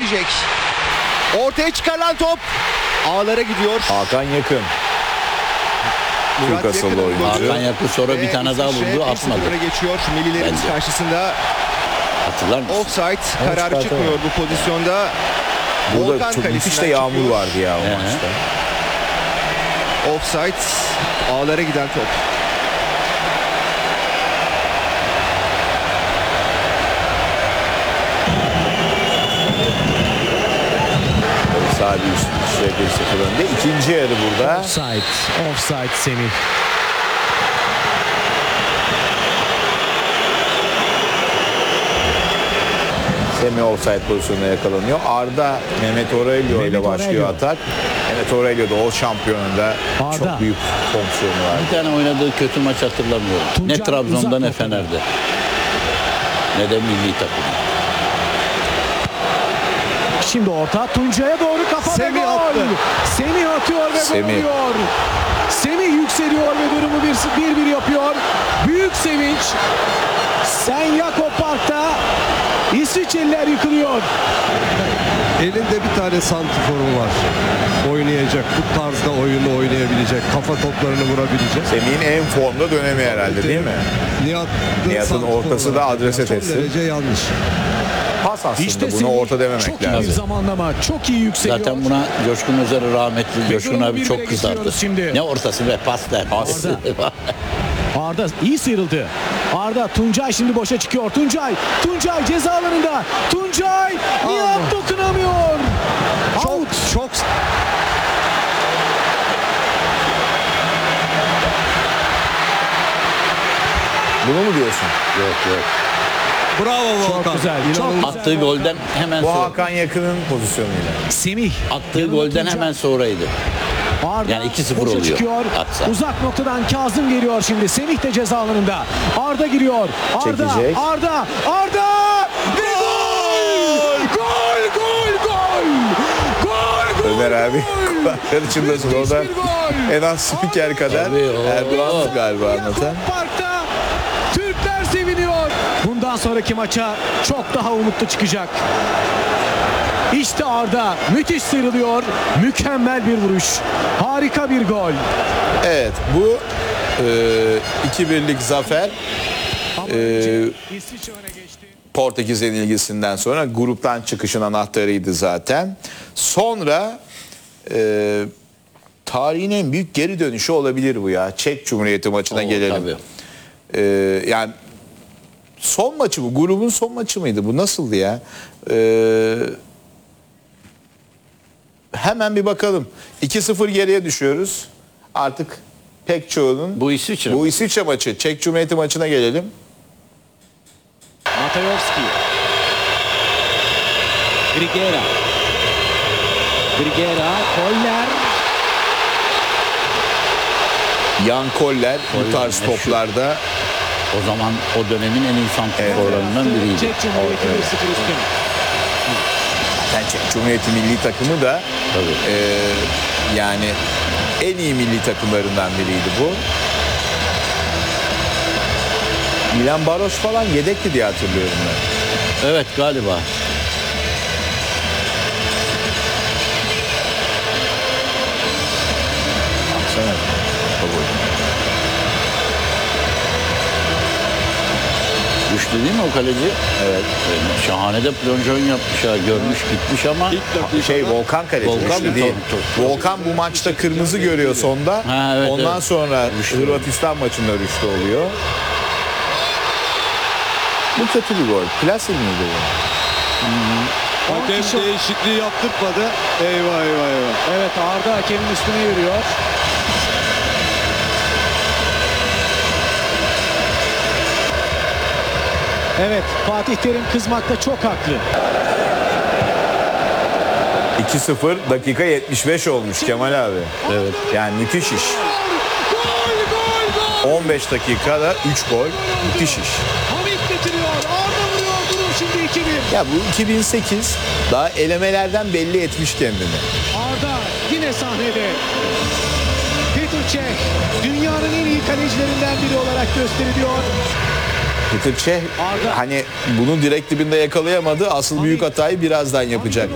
geçecek. Ortaya çıkarılan top ağlara gidiyor. Hakan Yakın. Türk asıllı oyuncu. Hakan Yakın sonra bir tane daha vurdu, atmadı. Geçiyor millilerimiz Bence. karşısında. Hatırlar mısın? Offside kararı çıkmıyor bu pozisyonda. Burada Volkan çok müthiş de kalesinden yağmur çıkıyor. vardı ya o maçta. Offside, ağlara giden top. Sabi üstü 1-0 önde. İkinci yarı burada. Offside Semih. Semih offside pozisyonuna yakalanıyor. Arda Mehmet Aurelio ile başlıyor Aurelio. atak. Mehmet Aurelio da o şampiyonunda Arda. çok büyük fonksiyonu var. Bir tane oynadığı kötü maç hatırlamıyorum. Tuncay Ne Trabzon'da uzak ne noktada. Fener'de. Ne de milli takımda. Şimdi orta Tuncay'a doğru kafa ve Semih gol. attı. Semih atıyor ve Semih. gol oluyor. Semih yükseliyor ve durumu 1-1 yapıyor. Büyük sevinç. Sen Jakob Park'ta İsviçreliler yıkılıyor. Elinde bir tane santiforu var. Oynayacak, bu tarzda oyunu oynayabilecek, kafa toplarını vurabilecek. Semih'in en formda dönemi herhalde değil mi? Nihat'ın santiforu ortası da var. adrese Son teslim. derece yanlış. Pas aslında İşte buna Semih orta dememek çok iyi bir lazım. zamanlama. Çok iyi yükseliyor. Zaten buna Coşkun Özer'i rahmetli Coşkun durumu abi 1-1'e çok kızardı. getiriyoruz şimdi. Ne ortası be, pas der. Arda iyi sıyrıldı. Arda Tuncay şimdi boşa çıkıyor. Tuncay ceza alanında. Tuncay Nihat dokunamıyor. Out. Çok Bunu mu diyorsun? Yok. bravo Çok Volkan. güzel. Çok güzel. Attığı golden hemen Bu sonra. Hakan Yakın'ın pozisyonuyla. Semih. Attığı Yanında golden Tuncay. hemen sonraydı. Arda Yani 2-0 boşa oluyor. çıkıyor. Atsa. Uzak noktadan Kazım geliyor şimdi. Semih de ceza alanında. Arda giriyor. Çekecek. Arda ve gol! Gol! Ömer abi kulakları çınlasın. O da en az spiker kadar Tabii, o. Erdoğan'dı galiba anlatan. Parkta Türkler seviniyor. Bundan sonraki maça çok daha umutlu çıkacak. İşte Arda müthiş sıyrılıyor. Mükemmel bir vuruş. Harika bir gol. Evet bu 2-1'lik zafer Ama Ee, önce İsviçre öne geçti. Portekiz yenilgisinden sonra gruptan çıkışın anahtarıydı zaten. Sonra tarihin en büyük geri dönüşü olabilir bu ya. Çek Cumhuriyeti maçına gelelim. Tabii. Yani son maçı bu. Grubun son maçı mıydı? Bu nasıldı ya? Hemen bir bakalım. 2-0 geriye düşüyoruz. Artık pek çoğunun Bu İsviçre. bu İsviçre maçı. Çek Cumhuriyeti maçına gelelim. Matajowski. Grigera. Koller. Yan Koller bu Koller tarz meşhur. toplarda O zaman o dönemin en iyi santrforlarından biriydi. Çek Cumhuriyeti 1-0 üstün. yani Çek Cumhuriyeti milli takımı da Tabii. yani en iyi milli takımlarından biriydi bu. Milan Baros falan yedekti diye hatırlıyorum ben. Evet galiba. Baksana. Güçlü değil mi o kaleci? Evet. Şahane de plonjon yapmış ha. Görmüş gitmiş ama. Volkan kaleci. Volkan güçlü mı? değil. Çok. Volkan bu maçta kırmızı görüyor sonda. Ha, evet, Ondan evet. sonra Rüştü. Hırvatistan maçında rüştü oluyor. Bu kötü bir gol. Plasil miydi bu? Hakem değişikliği yaptırmadı. Eyvah. Evet Arda hakemin üstüne yürüyor. Evet Fatih Terim kızmakta çok haklı. 2-0 dakika 75 olmuş Kemal abi. Evet. Yani müthiş iş. 15 dakikada 3 gol. Müthiş iş. Hamit getiriyor. Arda vuruyor. Durum şimdi 2-1. Ya bu 2008 daha elemelerden belli etmiş kendini. Arda yine sahnede. Petr Cech dünyanın en iyi kalecilerinden biri olarak gösteriliyor. Petr Cech Arda. hani bunu direkt dibinde yakalayamadı. Asıl büyük hatayı birazdan yapacak.